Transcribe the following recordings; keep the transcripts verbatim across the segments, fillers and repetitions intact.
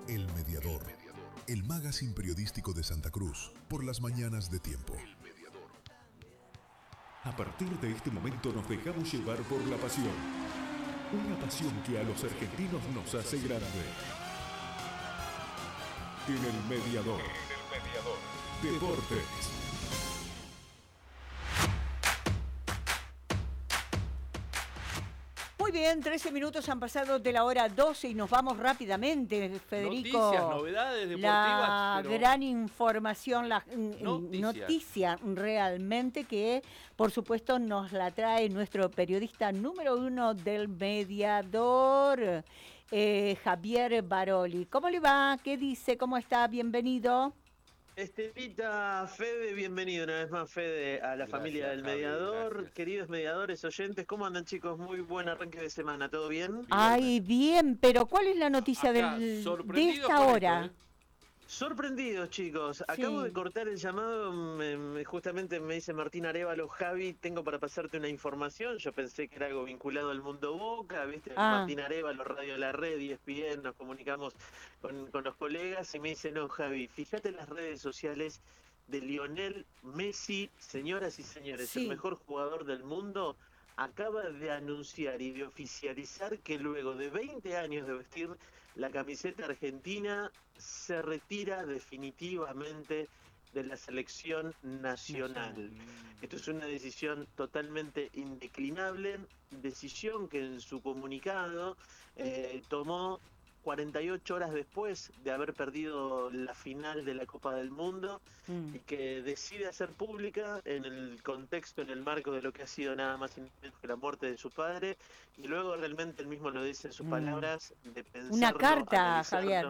El Mediador, el magazine periodístico de Santa Cruz, por las mañanas de Tiempo. A partir de este momento nos dejamos llevar por la pasión. Una pasión que a los argentinos nos hace grande. En El Mediador. Deportes. Muy bien, trece minutos han pasado de la hora doce y nos vamos rápidamente, Federico. Noticias, novedades deportivas. La pero... gran información, la Noticias. noticia realmente que, por supuesto, nos la trae nuestro periodista número uno del Mediador, eh, Javier Baroli. ¿Cómo le va? ¿Qué dice? ¿Cómo está? Bienvenido. Estevita, Fede, bienvenido una vez más, Fede, a la Gracias, familia del Javi, Mediador. gracias. Queridos mediadores, oyentes, ¿cómo andan, chicos? Muy buen arranque de semana, ¿todo bien? Ay, bien, pero ¿cuál es la noticia Acá, del, de sorprendidos esta con hora? esto, ¿eh? Sorprendidos, chicos. Acabo Sí. de cortar el llamado, me- me- justamente me dice Martín Arévalo, Javi, tengo para pasarte una información. Yo pensé que era algo vinculado al mundo Boca, ¿viste? Ah. Martín Arévalo, Radio La Red, E S P N, nos comunicamos con, con los colegas y me dice, no, Javi, fíjate en las redes sociales de Lionel Messi, señoras y señores, Sí. el mejor jugador del mundo, acaba de anunciar y de oficializar que luego de veinte años de vestir la camiseta argentina se retira definitivamente de la selección nacional. Esto es una decisión totalmente indeclinable, decisión que en su comunicado eh, tomó cuarenta y ocho horas después de haber perdido la final de la Copa del Mundo Mm. y que decide hacer pública en el contexto, en el marco de lo que ha sido nada más y nada menos que la muerte de su padre, y luego realmente él mismo lo dice en sus Mm. palabras, de pensarlo, Una carta, analizarlo. Javier.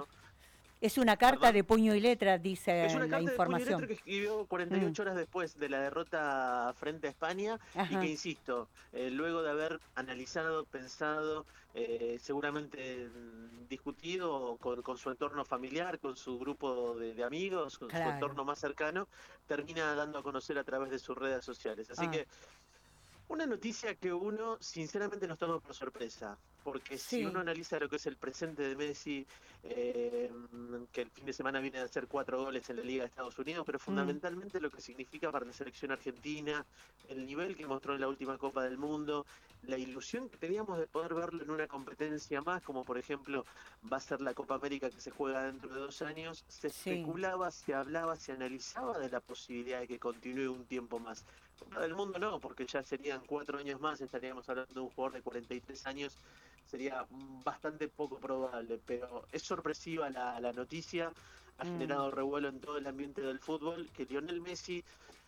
Es una carta ¿Perdón? de puño y letra, dice Es una la carta de puño y letra información. que escribió cuarenta y ocho horas después de la derrota frente a España y Ajá. que, insisto, eh, luego de haber analizado, pensado, eh, seguramente mm, discutido con, con su entorno familiar, con su grupo de, de amigos, con Claro. su entorno más cercano, termina dando a conocer a través de sus redes sociales. Así Ah. que una noticia que uno sinceramente nos toma por sorpresa, porque Sí. si uno analiza lo que es el presente de Messi, eh, que el fin de semana viene a hacer cuatro goles en la Liga de Estados Unidos, pero fundamentalmente lo que significa para la selección argentina, el nivel que mostró en la última Copa del Mundo, la ilusión que teníamos de poder verlo en una competencia más, como por ejemplo va a ser la Copa América que se juega dentro de dos años, se Sí. especulaba, se hablaba, se analizaba de la posibilidad de que continúe un tiempo más. Copa del Mundo no, porque ya serían cuatro años más, estaríamos hablando de un jugador de cuarenta y tres años, sería bastante poco probable, pero es sorpresiva la, la noticia, ha Mm. generado revuelo en todo el ambiente del fútbol, que Lionel Messi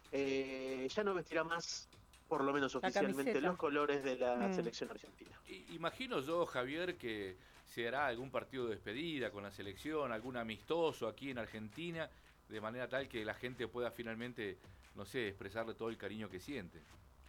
eh, ya no vestirá más, por lo menos La oficialmente, camiseta. los colores de la Mm. selección argentina. I- Imagino yo, Javier, que se hará algún partido de despedida con la selección, algún amistoso aquí en Argentina, de manera tal que la gente pueda finalmente, no sé, expresarle todo el cariño que siente.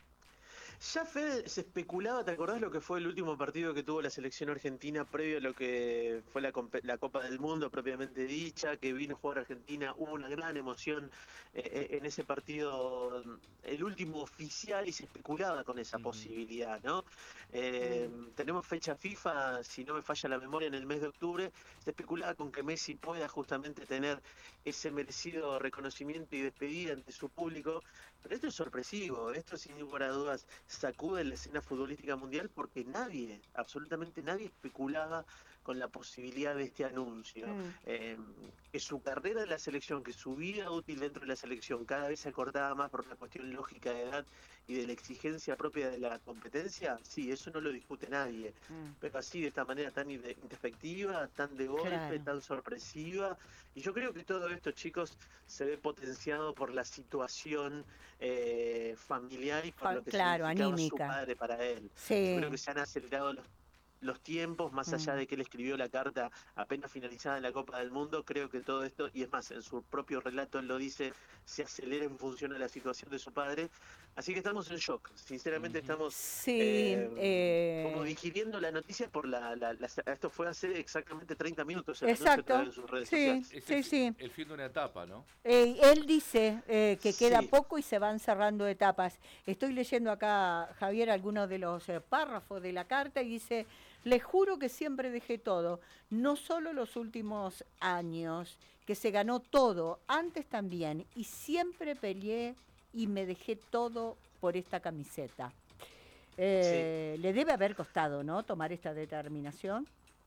Ya, Fede, se especulaba, ¿te acordás lo que fue el último partido que tuvo la selección argentina previo a lo que fue la, compe- la Copa del Mundo propiamente dicha, que vino a jugar Argentina? Hubo una gran emoción eh, en ese partido, el último oficial, y se especulaba con esa Ujú. posibilidad, ¿no? Eh, Tenemos fecha FIFA, si no me falla la memoria, en el mes de octubre, se especulaba con que Messi pueda justamente tener ese merecido reconocimiento y despedida ante su público. Pero esto es sorpresivo, esto sin lugar a dudas sacude la escena futbolística mundial porque nadie, absolutamente nadie especulaba con la posibilidad de este anuncio. Mm. Eh, que su carrera de la selección, que su vida útil dentro de la selección cada vez se acortaba más por una cuestión lógica de edad y de la exigencia propia de la competencia, sí, eso no lo discute nadie. Mm. Pero así, de esta manera tan inde- introspectiva, tan de golpe, Claro. tan sorpresiva. Y yo creo que todo esto, chicos, se ve potenciado por la situación eh, familiar y por Fa- lo que claro, significaba su anímica. padre para él. Yo Sí. creo que se han acelerado los los tiempos, más allá Mm. de que él escribió la carta apenas finalizada en la Copa del Mundo, creo que todo esto, y es más, en su propio relato él lo dice, se acelera en función de la situación de su padre. Así que estamos en shock, sinceramente Ujú. estamos Sí, eh, eh, como digiriendo la noticia por la, la- la- Esto fue hace exactamente treinta minutos el anuncio a exacto. través de sus redes Sí, sociales. Es sí, el, sí. el fin de una etapa, ¿no? Eh, él dice eh, que queda Sí. poco y se van cerrando etapas. Estoy leyendo acá, Javier, algunos de los eh, párrafos de la carta y dice, Les juro que siempre dejé todo, no solo los últimos años, que se ganó todo, antes también, y siempre peleé y me dejé todo por esta camiseta. Eh, Sí. Le debe haber costado, ¿no?, tomar esta determinación.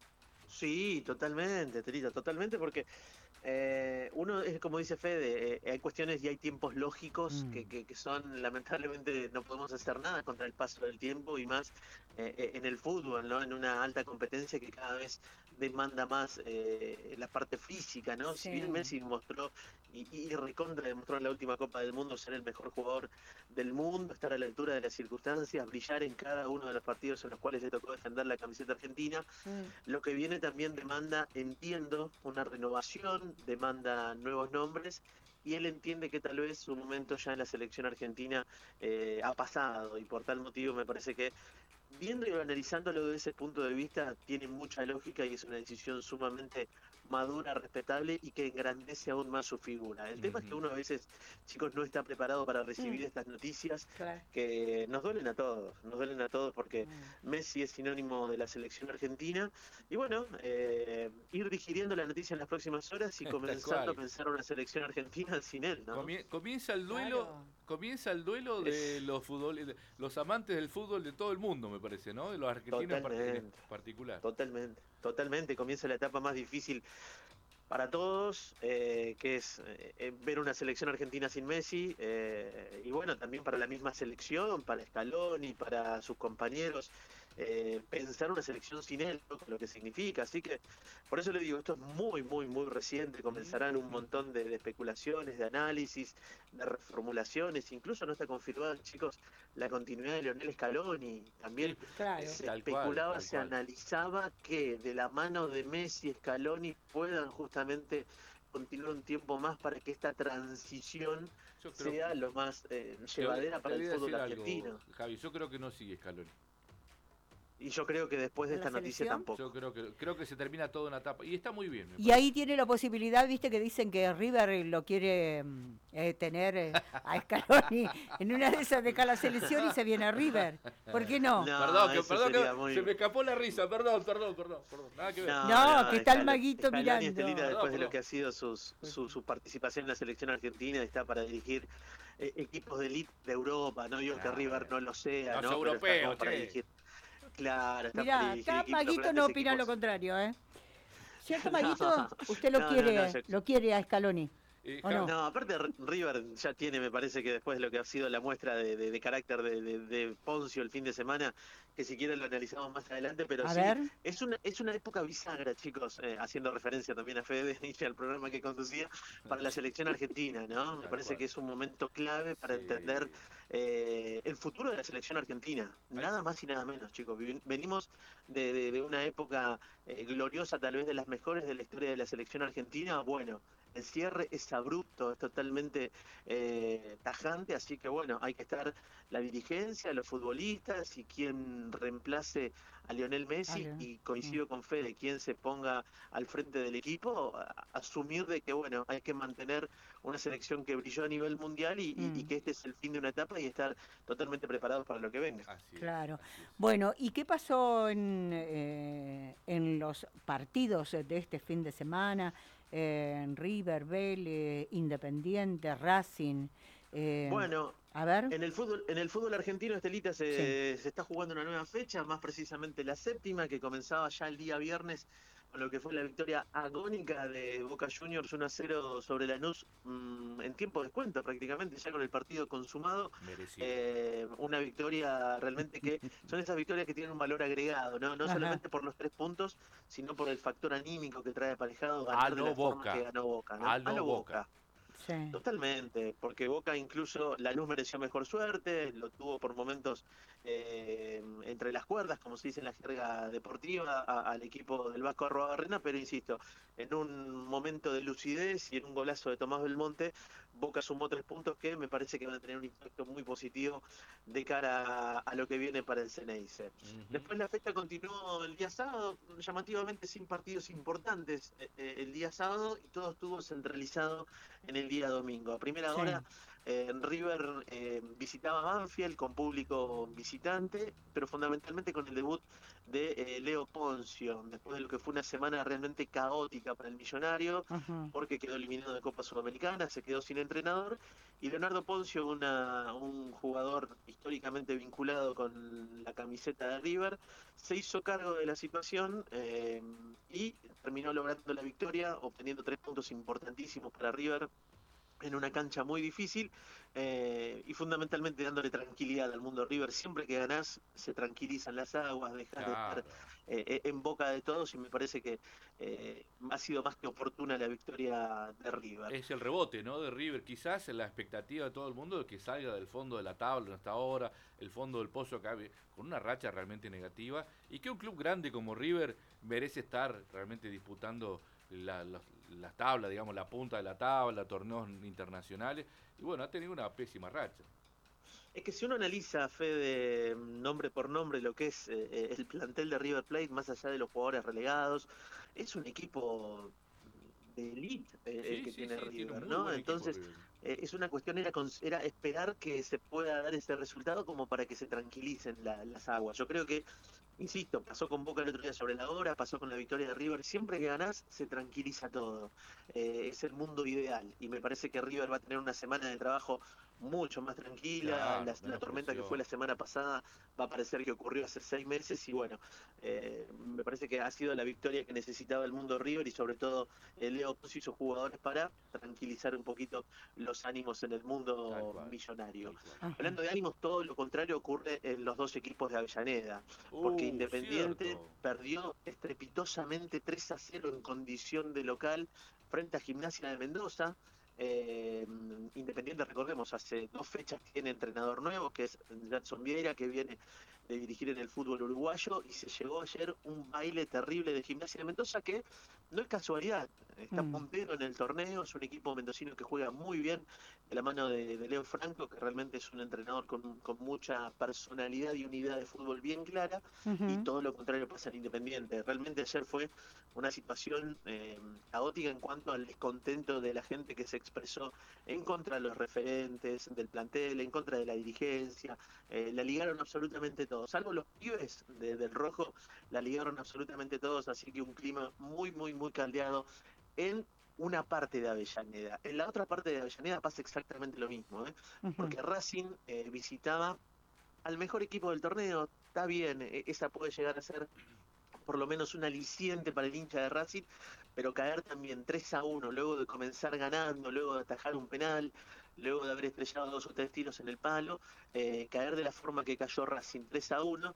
Sí, totalmente, Terita, totalmente, porque eh, uno es como dice Fede, eh, hay cuestiones y hay tiempos lógicos Mm, que, que, que son, lamentablemente, no podemos hacer nada contra el paso del tiempo y más eh, eh, en el fútbol, ¿no? En una alta competencia que cada vez demanda más eh, la parte física, ¿no? Si bien sí, Messi mostró y, y recontra demostró en la última Copa del Mundo ser el mejor jugador del mundo, estar a la altura de las circunstancias, brillar en cada uno de los partidos en los cuales le tocó defender la camiseta argentina. mm, Lo que viene también demanda, entiendo, una renovación, demanda nuevos nombres, y él entiende que tal vez su momento ya en la selección argentina eh, ha pasado, y por tal motivo me parece que, viendo y analizándolo desde ese punto de vista, tiene mucha lógica y es una decisión sumamente madura, respetable y que engrandece aún más su figura. El tema es que Ujú. uno a veces, chicos, no está preparado para mm, recibir estas noticias claro. que nos duelen a todos, nos duelen a todos porque Mm. Messi es sinónimo de la selección argentina y bueno, eh, ir digiriendo la noticia en las próximas horas y Tal comenzando a cual. pensar una selección argentina sin él, ¿no? Comie- Comienza el duelo, Claro. comienza el duelo de Es los fútbol, de los amantes del fútbol de todo el mundo, me parece, ¿no? De los argentinos en, par- en totalmente, particular. totalmente, totalmente, comienza la etapa más difícil para todos, eh, que es eh, eh, ver una selección argentina sin Messi, eh, y bueno, también para la misma selección, para Scaloni, para sus compañeros, eh, pensar una selección sin él, ¿no? Con lo que significa. Así que, por eso le digo, esto es muy, muy, muy reciente, comenzarán un Mm. montón de, de especulaciones, de análisis, de reformulaciones, incluso no está confirmada, chicos, la continuidad de Lionel Scaloni. Sí, También eh, Claro. se tal cual, especulaba, tal se cual. analizaba que de la mano de Messi y Scaloni puedan justamente continuar un tiempo más para que esta transición Yo creo que sea lo más eh, te voy, llevadera te para el voy a fútbol decir algo, argentino. Javi. Yo creo que no sigue Scaloni. Y yo creo que después de ¿En la esta noticia selección? Yo tampoco. creo que creo que se termina todo en la etapa y está muy bien, me Y parece. ahí tiene la posibilidad, viste que dicen que River lo quiere mm, eh, tener eh, a Scaloni en una de esas, deja la selección y se viene a River. ¿Por qué no? No, Perdón, que, eso perdón que sería se muy... me escapó la risa, perdón, perdón, perdón, perdón. Nada que ver. No, No, no, que está el Scalo- maguito Scaloni Estelita, mirando. Perdón, después de lo perdón. que ha sido sus- su, su participación en la selección argentina, está para dirigir eh, equipos de elite de Europa. No digo que Ah, River bueno. no lo sea, Los ¿no? Pero está como europeos, para che. dirigir. Claro, está para Mirá, dirigir acá equipos, los Maguito no grandes opina lo equipos. contrario, ¿eh? ¿Cierto, No, Maguito? ¿Usted lo no, no, no, quiere, yo- lo quiere a Scaloni? Eh, ¿O Javi, no? No, aparte R- River ya tiene, me parece que después de lo que ha sido la muestra de, de- de carácter de, de- de Poncio el fin de semana, que si quieren lo analizamos más adelante, pero A sí, ver. es una, es una época bisagra, chicos, eh, haciendo referencia también a Fede y al programa que conducía, para la selección argentina, ¿no? Me tal parece cual. que es un momento clave para entender Sí. eh, el futuro de la selección argentina, Ay, nada más y nada menos, chicos. Vi- Venimos de, de- de una época eh, gloriosa, tal vez de las mejores de la historia de la selección argentina, bueno. El cierre es abrupto, es totalmente eh, tajante, así que bueno, hay que estar la dirigencia, los futbolistas y quien reemplace a Lionel Messi, Ale, y mm, coincido con Fede, quien se ponga al frente del equipo, a- asumir de que bueno, hay que mantener una selección que brilló a nivel mundial y, y- y mm, que este es el fin de una etapa y estar totalmente preparados para lo que venga. así es, claro. así es. Bueno, ¿y qué pasó en, eh, en los partidos de este fin de semana? Eh, en River, Vélez, Independiente, Racing. eh, Bueno, a ver, En el fútbol, en el fútbol argentino, Estelita, sí. se, se está jugando una nueva fecha, más precisamente la séptima, que comenzaba ya el día viernes con lo que fue la victoria agónica de Boca Juniors uno a cero sobre Lanús, mmm, en tiempo de descuento prácticamente, ya con el partido consumado. Merecido. Eh, una victoria realmente que son esas victorias que tienen un valor agregado, ¿no? No Ajá, solamente por los tres puntos, sino por el factor anímico que trae aparejado A ganar de lo la forma que Boca. ganó Boca, A ¿no? A lo lo Boca. Boca. sí. Totalmente, porque Boca incluso la luz mereció mejor suerte, lo tuvo por momentos eh, entre las cuerdas, como se dice en la jerga deportiva, a- al equipo del Vasco Arruabarrena, pero insisto, en un momento de lucidez y en un golazo de Tomás Belmonte, Boca sumó tres puntos que me parece que van a tener un impacto muy positivo de cara a, a lo que viene para el Ceneice. Ujú. Después la fecha continuó el día sábado, llamativamente sin partidos importantes eh, eh, el día sábado, y todo estuvo centralizado en el día domingo. A primera Sí. hora, eh, River eh, visitaba Banfield con público visitante, pero fundamentalmente con el debut de eh, Leo Poncio, después de lo que fue una semana realmente caótica para el millonario, Ujú. porque quedó eliminado de Copa Sudamericana, se quedó sin entrenador, y Leonardo Poncio, una, un jugador históricamente vinculado con la camiseta de River, se hizo cargo de la situación eh, y terminó logrando la victoria, obteniendo tres puntos importantísimos para River en una cancha muy difícil eh, y fundamentalmente dándole tranquilidad al mundo River. Siempre que ganás se tranquilizan las aguas, dejas de estar Claro. eh, en boca de todos y me parece que eh, ha sido más que oportuna la victoria de River. Es el rebote, ¿no? De River. Quizás la expectativa de todo el mundo de que salga del fondo de la tabla hasta ahora, el fondo del pozo acabe con una racha realmente negativa y que un club grande como River merece estar realmente disputando la, la, las tablas, digamos, la punta de la tabla, torneos internacionales. Y bueno, ha tenido una pésima racha. Es que si uno analiza, Fede, nombre por nombre, lo que es eh, el plantel de River Plate, más allá de los jugadores relegados, es un equipo de elite eh, el Sí, que sí, tiene sí, tiene un River, muy ¿no? buen equipo Entonces, River. eh, es una cuestión, era, cons- era esperar que se pueda dar ese resultado como para que se tranquilicen la- las aguas. Yo creo que, insisto, pasó con Boca el otro día sobre la hora, pasó con la victoria de River. Siempre que ganás, se tranquiliza todo. Eh, es el mundo ideal. Y me parece que River va a tener una semana de trabajo mucho más tranquila. La, Claro, la menos tormenta que fue presión. la semana pasada va a parecer que ocurrió hace seis meses. Y bueno, eh, me parece que ha sido la victoria que necesitaba el mundo River y sobre todo eh, Leo Ponce y sus jugadores para tranquilizar un poquito los ánimos en el Tal mundo cual, millonario. tal cual. Ajá. Hablando de ánimos, todo lo contrario ocurre en los dos equipos de Avellaneda porque Uh, Independiente cierto. perdió estrepitosamente tres a cero en condición de local frente a Gimnasia de Mendoza. Eh, Independiente, recordemos, hace dos fechas tiene entrenador nuevo, que es Jackson Vieira, que viene de dirigir en el fútbol uruguayo, y se llegó ayer un baile terrible de Gimnasia de Mendoza, que no es casualidad, está Mm. puntero en el torneo, es un equipo mendocino que juega muy bien de la mano de, de Leo Franco, que realmente es un entrenador con, con mucha personalidad y unidad de fútbol bien clara, y Ujú. todo lo contrario pasa en Independiente. Realmente ayer fue una situación eh, caótica en cuanto al descontento de la gente que se expresó en contra de los referentes del plantel, en contra de la dirigencia. Eh, la ligaron absolutamente todos, salvo los pibes de, del rojo, la ligaron absolutamente todos, así que un clima muy, muy, muy caldeado en una parte de Avellaneda. En la otra parte de Avellaneda pasa exactamente lo mismo, ¿eh? Ujú. Porque Racing eh, visitaba al mejor equipo del torneo. Está bien, eh, esa puede llegar a ser por lo menos un aliciente para el hincha de Racing, pero caer también tres a uno luego de comenzar ganando, luego de atajar un penal, luego de haber estrellado dos o tres tiros en el palo, eh, caer de la forma que cayó Racing tres a uno,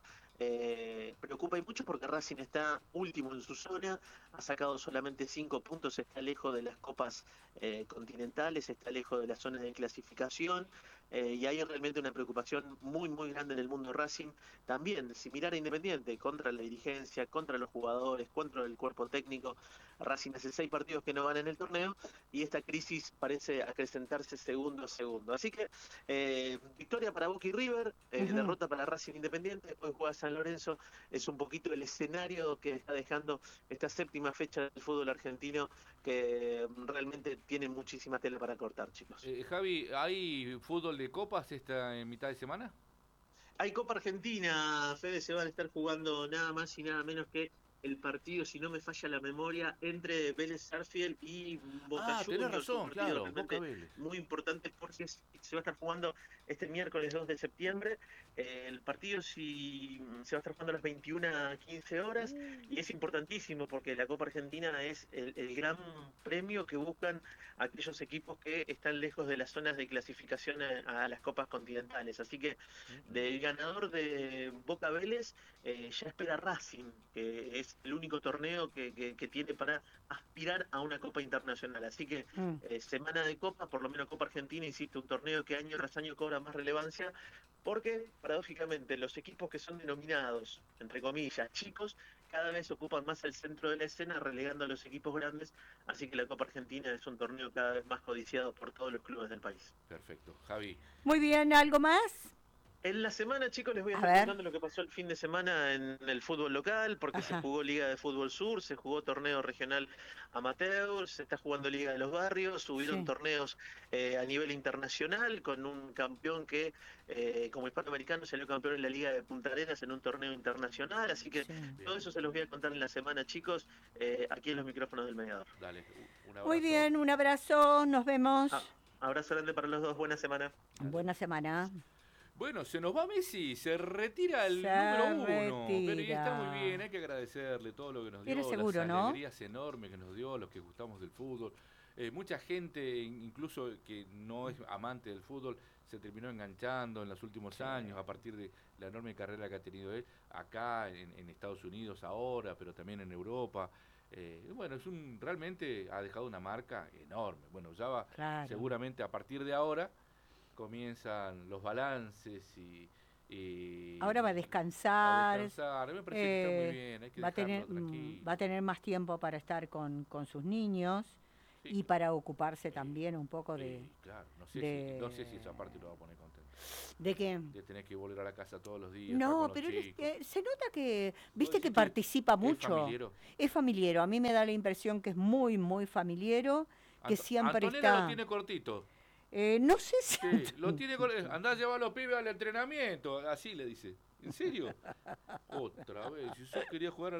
eh, preocupa y mucho porque Racing está último en su zona, ha sacado solamente cinco puntos, está lejos de las copas eh, continentales, está lejos de las zonas de clasificación, eh, y hay realmente una preocupación muy, muy grande en el mundo Racing. También, si mirar a Independiente contra la dirigencia, contra los jugadores, contra el cuerpo técnico, Racing hace seis partidos que no van en el torneo y esta crisis parece acrecentarse segundo a segundo. Así que eh, victoria para Boca y River, eh, Ujú. derrota para Racing Independiente, después juega San Lorenzo, es un poquito el escenario que está dejando esta séptima fecha del fútbol argentino que realmente tiene muchísima tela para cortar, chicos. Eh, Javi, ¿hay fútbol de copas esta en mitad de semana? Hay Copa Argentina, Fede, se van a estar jugando nada más y nada menos que el partido, si no me falla la memoria, entre Vélez Sarsfield y Boca Ah, tenés Juniors, un razón, partido claro, Boca realmente Vélez. muy importante porque se va a estar jugando este miércoles dos de septiembre. Eh, el partido si, se va a estar jugando a las veintiuna a quince horas y es importantísimo porque la Copa Argentina es el, el gran premio que buscan aquellos equipos que están lejos de las zonas de clasificación a, a las copas continentales. Así que Ujú. del ganador de Boca Vélez eh, ya espera Racing, que es el único torneo que, que, que tiene para aspirar a una Copa Internacional. Así que Mm. eh, semana de Copa, por lo menos Copa Argentina, insisto, un torneo que año tras año cobra más relevancia, porque paradójicamente los equipos que son denominados, entre comillas, chicos, cada vez ocupan más el centro de la escena, relegando a los equipos grandes, así que la Copa Argentina es un torneo cada vez más codiciado por todos los clubes del país. Perfecto. Javi, Muy bien, ¿algo más? En la semana, chicos, les voy a A estar ver. contando lo que pasó el fin de semana en el fútbol local, porque se Ajá. jugó Liga de Fútbol Sur, se jugó torneo regional amateur, se está jugando Liga de los Barrios, hubieron Sí. torneos eh, a nivel internacional con un campeón que, eh, como hispanoamericano, salió campeón en la Liga de Punta Arenas en un torneo internacional, así que Sí. todo eso se los voy a contar en la semana, chicos, eh, aquí en los micrófonos del mediador. Dale, un abrazo. Muy bien, un abrazo, nos vemos. Ah, abrazo grande para los dos, buena semana. Buena semana. Bueno, se nos va Messi, se retira el Se número uno. Pero y está muy retira. bien, hay que agradecerle todo lo que nos dio, Tiene seguro, las ¿no? alegrías enormes que nos dio, los que gustamos del fútbol. Eh, mucha gente, incluso que no es amante del fútbol, se terminó enganchando en los últimos años a partir de la enorme carrera que ha tenido él acá en, en Estados Unidos ahora, pero también en Europa. Eh, bueno, es un realmente ha dejado una marca enorme. Bueno, ya va Claro. seguramente a partir de ahora comienzan los balances y, y Ahora va a descansar. a descansar. Me parece que está eh, muy bien, hay que va a tener dejarlo mm, tranquilo. va a tener más tiempo para estar con, con sus niños Sí, y para ocuparse también un poco de sí, claro, no sé, de- si, no sé si esa parte lo va a poner contento. de que De tener que volver a la casa todos los días. estar no, con los pero él es- chicos. eh, se nota que viste decís que que participa ¿Es mucho. familiero? Es familiero. A mí me da la impresión que es muy muy familiero, que Anto- siempre Antonella está. lo tiene cortito. Eh, no sé si Sí, lo tiene cortito. Andá a llevar a los pibes al entrenamiento. Así le dice. ¿En serio? Otra vez. Si yo quería jugar a